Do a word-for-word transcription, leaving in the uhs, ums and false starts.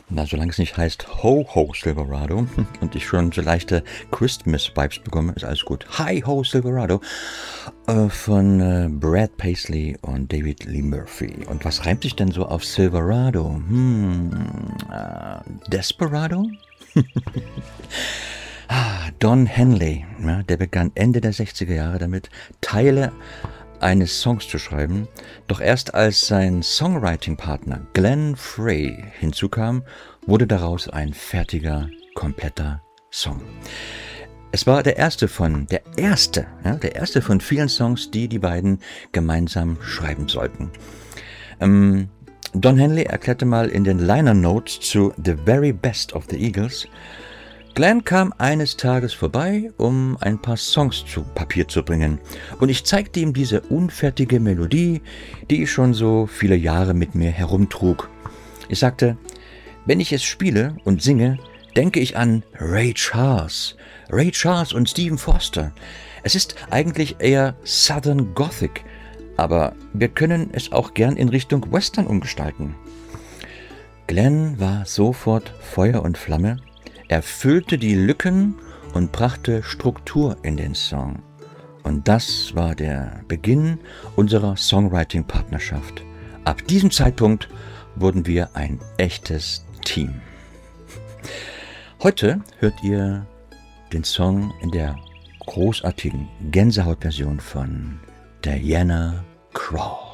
Na, solange es nicht heißt Ho Ho Silverado und ich schon so leichte Christmas-Vibes bekomme, ist alles gut. Hi Ho Silverado äh, von äh, Brad Paisley und David Lee Murphy. Und was reimt sich denn so auf Silverado? Hm, äh, Desperado? ah, Don Henley, ja, der begann Ende der sechziger Jahre damit, Teile eines Songs zu schreiben, doch erst als sein Songwriting-Partner Glenn Frey hinzukam, wurde daraus ein fertiger, kompletter Song. Es war der erste von, der erste, ja, der erste von vielen Songs, die die beiden gemeinsam schreiben sollten. Ähm, Don Henley erklärte mal in den Liner Notes zu The Very Best of the Eagles: Glenn kam eines Tages vorbei, um ein paar Songs zu Papier zu bringen, und ich zeigte ihm diese unfertige Melodie, die ich schon so viele Jahre mit mir herumtrug. Ich sagte, wenn ich es spiele und singe, denke ich an Ray Charles, Ray Charles und Stephen Foster. Es ist eigentlich eher Southern Gothic, aber wir können es auch gern in Richtung Western umgestalten. Glenn war sofort Feuer und Flamme. Er füllte die Lücken und brachte Struktur in den Song. Und das war der Beginn unserer Songwriting-Partnerschaft. Ab diesem Zeitpunkt wurden wir ein echtes Team. Heute hört ihr den Song in der großartigen Gänsehautversion von Diana Krall.